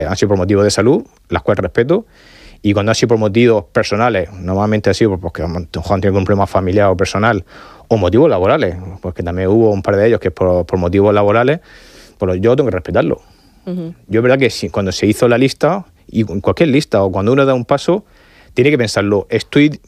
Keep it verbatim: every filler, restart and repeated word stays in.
Han sido por motivos de salud, las cuales respeto, y cuando han sido por motivos personales, normalmente ha sido porque han tenido un problema familiar o personal, o motivos laborales, porque también hubo un par de ellos que es por, por motivos laborales, pues yo tengo que respetarlo. Uh-huh. Yo es verdad que si, cuando se hizo la lista, y cualquier lista, o cuando uno da un paso, tiene que pensarlo, estoy